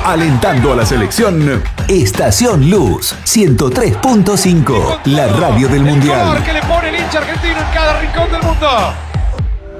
alentando a la selección. Estación Luz 103.5, la radio del Mundial. El color que le pone el hincha argentino en cada rincón del mundo.